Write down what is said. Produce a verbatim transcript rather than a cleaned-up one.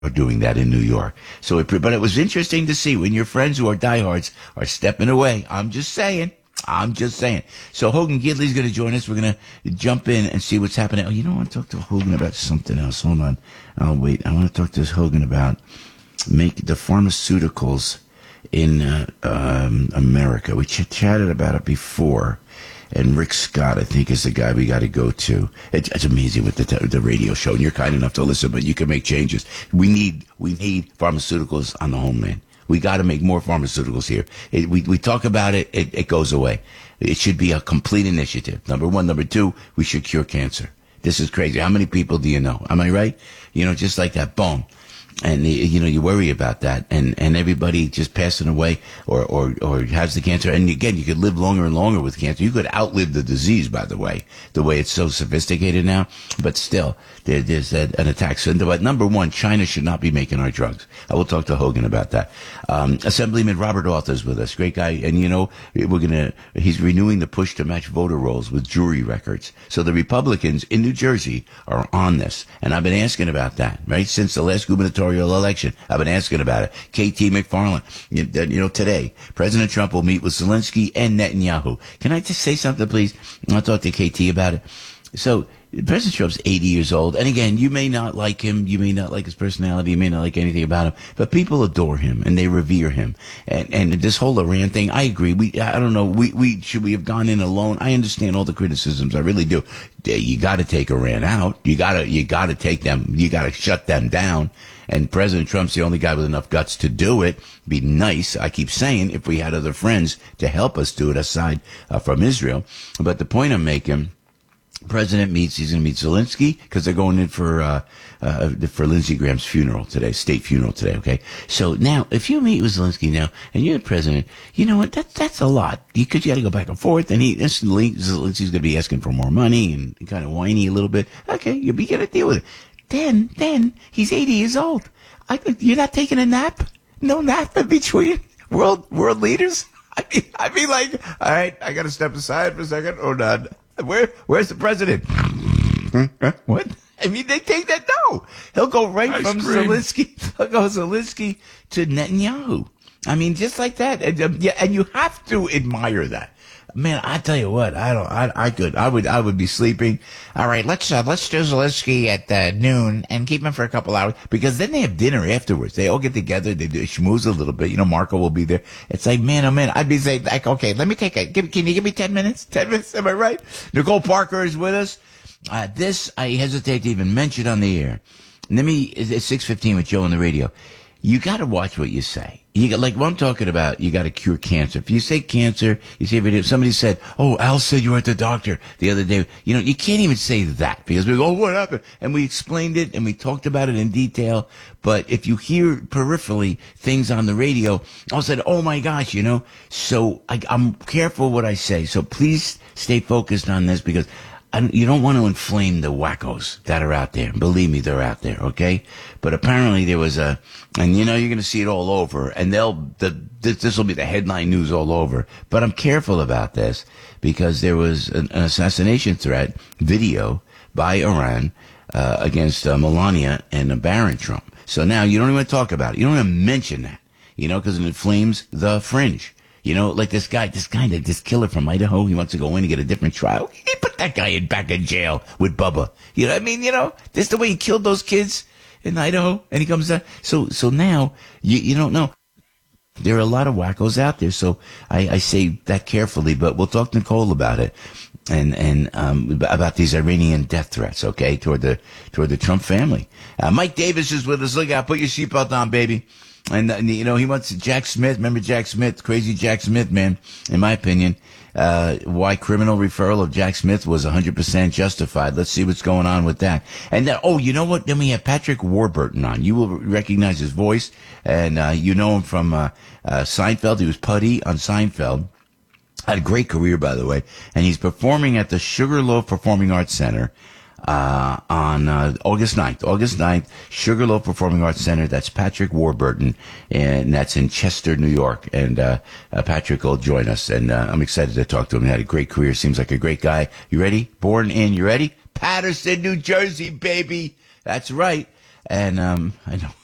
doing that in New York. So, it, but it was interesting to see when your friends who are diehards are stepping away. I'm just saying. I'm just saying. So Hogan Gidley's going to join us. We're going to jump in and see what's happening. Oh, you know, I want to talk to Hogan about something else. Hold on. Oh, wait. I want to talk to Hogan about make the pharmaceuticals in uh, um, America. We ch- chatted about it before. And Rick Scott, I think, is the guy we got to go to. It, it's amazing with the t- the radio show, and you're kind enough to listen, but you can make changes. We need we need pharmaceuticals on the homeland. We got to make more pharmaceuticals here. It, we we talk about it, it, it goes away. It should be a complete initiative. Number one, number two, we should cure cancer. This is crazy. How many people do you know? Am I right? You know, just like that, boom. And, you know, you worry about that, and, and everybody just passing away or, or, or has the cancer. And again, you could live longer and longer with cancer. You could outlive the disease, by the way, the way it's so sophisticated now. But still, there, there's a, an attack. So, but number one, China should not be making our drugs. I will talk to Hogan about that. Um, Assemblyman Robert Arthur's with us. Great guy. And, you know, we're going to, he's renewing the push to match voter rolls with jury records. So the Republicans in New Jersey are on this. And I've been asking about that, right? Since the last gubernatorial election. I've been asking about it. K T McFarland, you, you know, today, President Trump will meet with Zelensky and Netanyahu. Can I just say something, please? I'll talk to K T about it. So, President Trump's eighty years old. And again, you may not like him. You may not like his personality. You may not like anything about him. But people adore him and they revere him. And, and this whole Iran thing, I agree. We, I don't know. We, we, should we have gone in alone? I understand all the criticisms. I really do. You got to take Iran out. You got to, you got to take them. You got to shut them down. And President Trump's the only guy with enough guts to do it. Be nice, I keep saying, if we had other friends to help us do it aside uh, from Israel. But the point I'm making, President meets, he's going to meet Zelensky because they're going in for, uh, uh, for Lindsey Graham's funeral today, state funeral today, okay? So now, if you meet with Zelensky now and you're the president, you know what? That, that's a lot because you got to go back and forth. And he, instantly, Zelensky's going to be asking for more money and kind of whiny a little bit. Okay, you'll be going to deal with it. Then, then, he's eighty years old. I, you're not taking a nap? No nap in between world world leaders? I mean, I mean, like, all right, I got to step aside for a second. Hold on. Where, where's the president? What? I mean, they take that. No, he'll go right Ice from cream. Zelensky. He'll go Zelensky to Netanyahu. I mean, just like that. And, um, yeah, and you have to admire that. Man, I tell you what, I don't, I, I could, I would, I would be sleeping. All right, let's, uh, let's do Zelensky at uh, noon and keep him for a couple hours because then they have dinner afterwards. They all get together, they do schmooze a little bit. You know, Marco will be there. It's like, man, oh man, I'd be saying, like, okay, let me take a, give, can you give me ten minutes? ten minutes, am I right? Nicole Parker is with us. Uh, this, I hesitate to even mention on the air. Let me, it's six fifteen with Joe on the radio. You got to watch what you say. You got, like what I'm talking about, you got to cure cancer. If you say cancer, you say if somebody said, oh, Al said you were at the doctor the other day. You know, you can't even say that because we go, oh, what happened? And we explained it and we talked about it in detail. But if you hear peripherally things on the radio, I'll say, oh my gosh, you know, so I, I'm careful what I say. So please stay focused on this because I, you don't want to inflame the wackos that are out there. Believe me, they're out there, okay? But apparently there was a, and you know, you're going to see it all over, and they'll, the, this will be the headline news all over. But I'm careful about this because there was an, an assassination threat video by Iran uh, against uh, Melania and uh, Barron Trump. So now you don't even want to talk about it. You don't even mention that, you know, because it inflames the fringe. You know, like this guy, this guy, this killer from Idaho, he wants to go in and get a different trial. He put that guy in back in jail with Bubba. You know what I mean? You know, this is the way he killed those kids in Idaho, and he comes down. So, so now, you, you don't know. There are a lot of wackos out there, so I, I say that carefully, but we'll talk to Nicole about it. And, and, um, about these Iranian death threats, okay, toward the, toward the Trump family. Uh, Mike Davis is with us. Look out, put your seatbelt on, baby. And, and, you know, he wants Jack Smith. Remember Jack Smith? Crazy Jack Smith, man, in my opinion. Uh, why criminal referral of Jack Smith was one hundred percent justified. Let's see what's going on with that. And then, oh, you know what? Then we have Patrick Warburton on. You will recognize his voice. And, uh, you know him from, uh, uh, Seinfeld. He was Putty on Seinfeld. Had a great career, by the way. And he's performing at the Sugarloaf Performing Arts Center. Uh, on, uh, August ninth, August ninth, Sugarloaf Performing Arts Center. That's Patrick Warburton, and that's in Chester, New York. And, uh, uh Patrick will join us, and, uh, I'm excited to talk to him. He had a great career. Seems like a great guy. You ready? Born in, you ready? Paterson, New Jersey, baby. That's right. And, um, I know.